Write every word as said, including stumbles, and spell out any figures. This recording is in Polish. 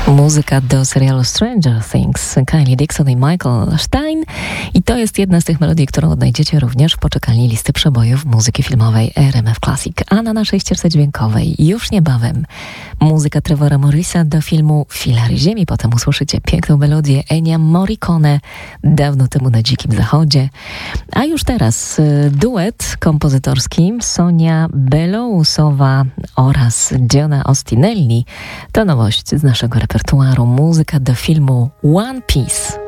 Muzyka do serialu Stranger Things, Kylie Dixon i Michael Stein. I to jest jedna z tych melodii, którą odnajdziecie również w poczekalni listy przebojów muzyki filmowej R M F Classic. A na naszej ścieżce dźwiękowej już niebawem muzyka Trevora Morrisa do filmu Filary Ziemi. Potem usłyszycie piękną melodię Ennio Morricone dawno temu na Dzikim Zachodzie. A już teraz y, duet kompozytorski Sonia Belousowa oraz Giona Ostinelli. To nowość z naszego repertuaru. Muzyka do filmu One Piece.